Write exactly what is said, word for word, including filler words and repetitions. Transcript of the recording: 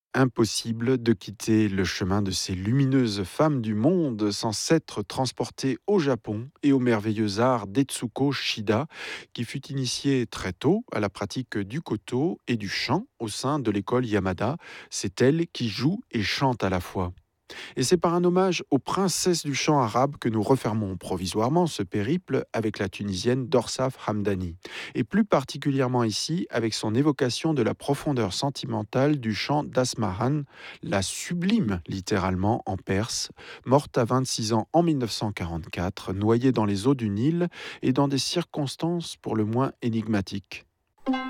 Impossible de quitter le chemin de ces lumineuses femmes du monde sans s'être transporté au Japon et au merveilleux art d'Etsuko Shida, qui fut initié très tôt à la pratique du koto et du chant au sein de l'école Yamada. C'est elle qui joue et chante à la fois. Et c'est par un hommage aux princesses du chant arabe que nous refermons provisoirement ce périple avec la Tunisienne Dorsaf Hamdani. Et plus particulièrement ici avec son évocation de la profondeur sentimentale du chant d'Asmahan, la sublime littéralement en perse, morte à vingt-six ans en mille neuf cent quarante-quatre, noyée dans les eaux du Nil et dans des circonstances pour le moins énigmatiques.